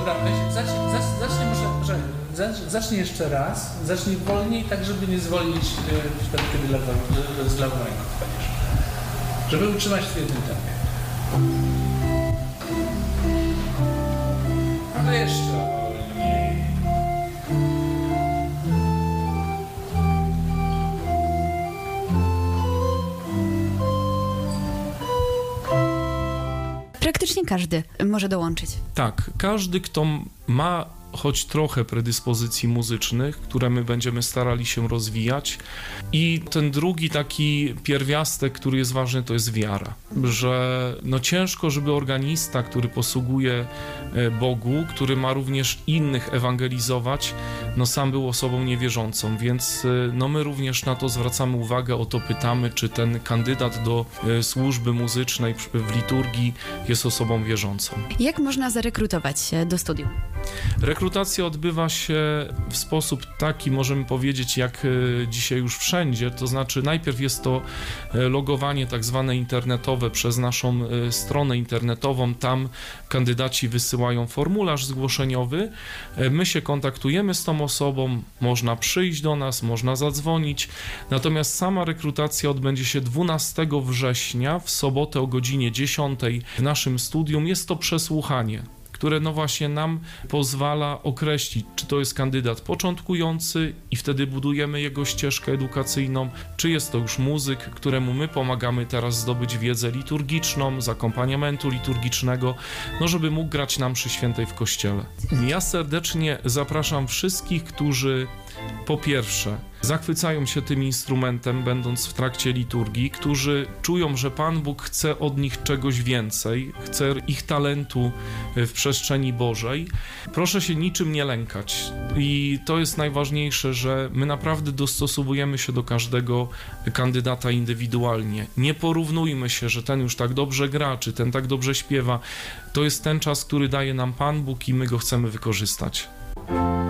Dobra, zacznij jeszcze raz, zacznij wolniej, tak żeby nie zwolnić wtedy, kiedy z lewą ręką wchodzisz. Żeby utrzymać w jednym tempie. Ale jeszcze wolniej. Praktycznie każdy może dołączyć. Tak, każdy, kto ma choć trochę predyspozycji muzycznych, które my będziemy starali się rozwijać. I ten drugi taki pierwiastek, który jest ważny, to jest wiara. Że ciężko, żeby organista, który posługuje Bogu, który ma również innych ewangelizować, sam był osobą niewierzącą, więc my również na to zwracamy uwagę, o to pytamy, czy ten kandydat do służby muzycznej w liturgii jest osobą wierzącą. Jak można zarekrutować się do studium? Rekrutacja odbywa się w sposób taki, możemy powiedzieć, jak dzisiaj już wszędzie, to znaczy najpierw jest to logowanie tak zwane internetowe przez naszą stronę internetową, tam kandydaci wysyłają formularz zgłoszeniowy, my się kontaktujemy z tą osobą, można przyjść do nas, można zadzwonić, natomiast sama rekrutacja odbędzie się 12 września w sobotę o godzinie 10 w naszym studium. Jest to przesłuchanie, które właśnie nam pozwala określić, czy to jest kandydat początkujący i wtedy budujemy jego ścieżkę edukacyjną, czy jest to już muzyk, któremu my pomagamy teraz zdobyć wiedzę liturgiczną, z akompaniamentu liturgicznego, żeby mógł grać na mszy świętej w kościele. Ja serdecznie zapraszam wszystkich, którzy po pierwsze zachwycają się tym instrumentem, będąc w trakcie liturgii, którzy czują, że Pan Bóg chce od nich czegoś więcej, chce ich talentu w przestrzeni Bożej. Proszę się niczym nie lękać i to jest najważniejsze, że my naprawdę dostosowujemy się do każdego kandydata indywidualnie. Nie porównujmy się, że ten już tak dobrze gra, czy ten tak dobrze śpiewa. To jest ten czas, który daje nam Pan Bóg i my go chcemy wykorzystać.